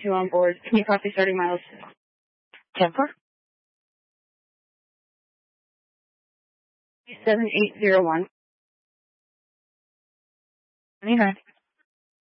2 on board. Can you copy 30 miles? 10-4. 7801. 29.